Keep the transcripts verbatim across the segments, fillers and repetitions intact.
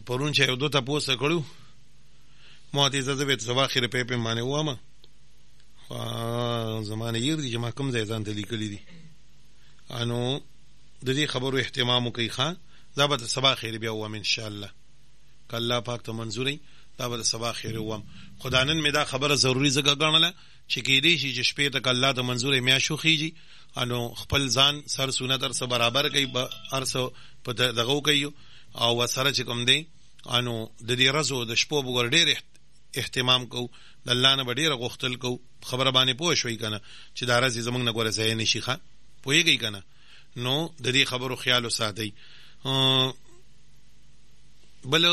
پرون چې یو دو تپوسه کړو ما ته زده به سبا خیره په په معنی وامه زمانه یې دي چې ما کوم ځای ځان ته لیکلي دي انو د دې خبرو اهتمام کوي ښا دا به سبا خیره بیا وام ان شاء الله کله پاک ته منزوري دا به سبا خیره وام خدانن مې دا خبره ضروری زګه غنله چې کې دې شي چې شپې ته الله ته منزوري میا شوخیږي انو خپل ځان سر سونه تر سره برابر کوي ارسو په دغه کوي او وسره چې کوم دی انو د دې رزو د شپو بغور ډېر اهتمام کو د الله نه ډېر غوښتل کو خبره باندې پوه شوي کنه چې دا رزي زمنګ نه ګوره ځای نشي ښه پوهیږي کنه نو د دې خبرو خیال وساتئ بل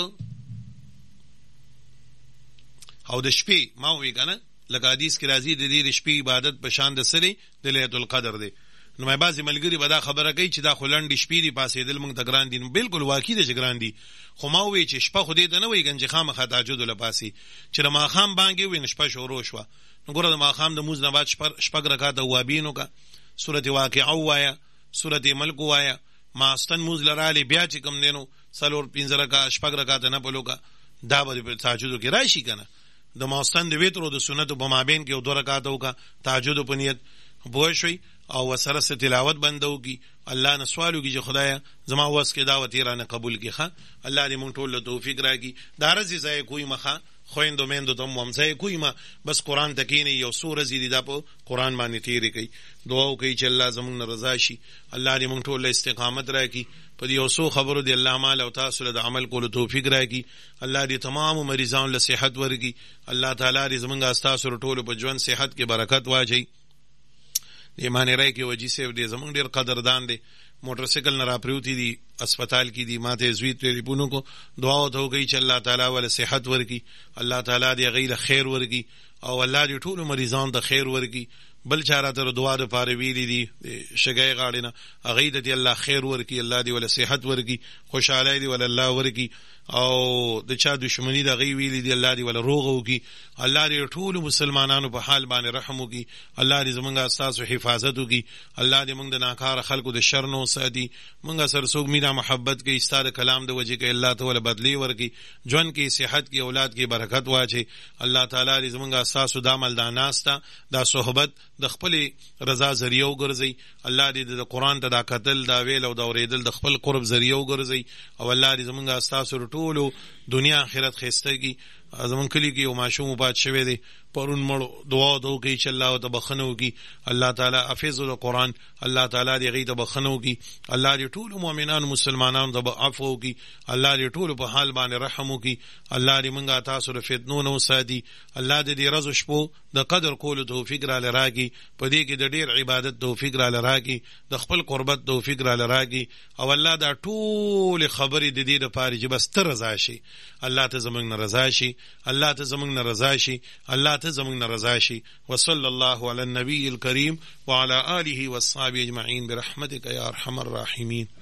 او د شپې ما وی کنه لکه حدیث کې راځي د دې شپې عبادت په شان د سری د ليلۃ القدر دی نو مې بعضی ملګری به دا خبره کوي چې دا خلند شپې دی پاسې دل موږ ته ګران دي بالکل واقعي دی چې ګران دي خو ما وی چې شپه خو دې ته نه وی گنج خامخا تهجد له پاسې چې ما خام بانګي وین شپه شروع شو نو ګوره ما خام د موز نه بعد شپږ رکعات اوابینو کا سورته واقعه وایا سورته ملک وایا ما استن موز لرالی بیا چې کوم دینو سلور پنځه رکعات شپږ رکعات نه پلوکا دا به تهجد کې راشي کنه د ماستان د ویترو د سنتو په مابین کې او دوه رکعات وکا تهجد په نیت بوه شوي او وسره ست تلاوت بندو کی الله نه سوالو کی چې خدایا زما واس کې دعوت ایرانه قبول کی ښه الله دې مونږ ټول له توفیق راکړي دا رزي ځای کوی مخه خويندو میندو ته مو ځای کوی ما بس قران تکینه یو سورې دې دا په قران باندې تیری کوي دعا کوي چې الله زموږ رضا شي الله دې مونږ ټول له استقامت راکړي په دې اوسو خبرو دی الله مال او تاسو له عمل کولو توفیق راکړي الله دې تمام مریضان له صحت ورکړي الله تعالی دې زموږ استاسو ټول په ژوند صحت کې برکت واچي دې معنی راي کې وجي سیو دې زموږ ډیر قدردان دي موټر سایکل نه را پریوتی دي اسپیټال کې دي ماته زوی ټلیفونو کو دعا وته کوي چې الله تعالی ول صحت ورکړي الله تعالی دې غیر خیر ورکړي او الله دې ټول مریضان ته خیر ورکړي بل چاره تر دعا د پاره ویلي دي شګای غاړي نه اغه دې الله خیر ورکړي الله دې ول صحت ورکړي خوشاله دې ول الله ورکړي او د چا دشمنی د غي ویلي دي الله دې ول روغ وکي الله دې ټول مسلمانانو په حال باندې رحم وکي الله دې زمونږه اساس حفاظت وکي الله دې موږ د ناکار خلکو د شر نو ساتي موږ سره سوګ مینا محبت کې استاد کلام د وجه کې الله تعالی بدلی ورکي جون کې صحت کې اولاد کې برکت واچي الله تعالی دې زمونږه اساس د عمل د ناستا د صحبت د خپل رضا ذریعہ وګرځي الله دې د قران ته دا قتل دا ویل او دا اوریدل د خپل قرب ذریعہ وګرځي او الله دې زمونږه اساس ټولو دنیا آخرت خستګي زمون کلی کې یو ماشوم پات شوی دی پرون مړو دعا دو کوي چې الله ته بخنو کی الله تعالی حافظ القرآن الله تعالی دې غي ته بخنو کی الله دې ټول مؤمنان مسلمانانو ته عفو کی الله دې ټول په حال باندې رحم وکي الله دې مونږه تاسو له فتنو نو ساتي الله دې دې رزق شپو د قدر کول توفیق را لراږي په دې کې د ډیر عبادت توفیق را لراږي د خپل قربت توفیق را لراږي او الله دا ټول خبرې د دې لپاره چې بس تر رضا شي الله ته زمونږ رضا شي الله ته زمونږ رضا شي الله ته زمونږ رضا شي وصلى الله على النبي الكريم وعلى آله والصحابه اجمعين برحمتك يا ارحم الراحمين.